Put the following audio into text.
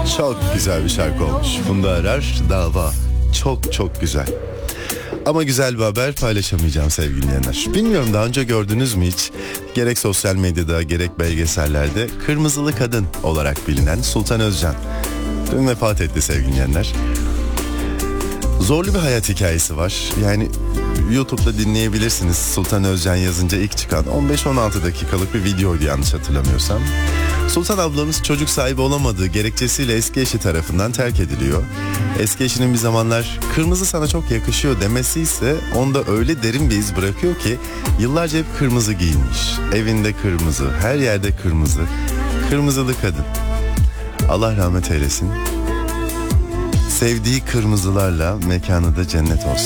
Çok güzel bir şarkı olmuş. Funda Arar, Dava. Çok çok güzel. Ama güzel bir haber paylaşamayacağım sevgili dinleyenler. Bilmiyorum, daha önce gördünüz mü hiç? Gerek sosyal medyada gerek belgesellerde Kırmızılı Kadın olarak bilinen Sultan Özcan dün vefat etti sevgili dinleyenler. Zorlu bir hayat hikayesi var. Yani YouTube'da dinleyebilirsiniz. Sultan Özcan yazınca ilk çıkan 15-16 dakikalık bir videoydu yanlış hatırlamıyorsam. Sultan ablamız çocuk sahibi olamadığı gerekçesiyle eski eşi tarafından terk ediliyor. Eski eşinin bir zamanlar kırmızı sana çok yakışıyor demesi ise onda öyle derin bir iz bırakıyor ki yıllarca hep kırmızı giyinmiş. Evinde kırmızı, her yerde kırmızı. Kırmızılı kadın. Allah rahmet eylesin. Sevdiği kırmızılarla mekanı da cennet olsun.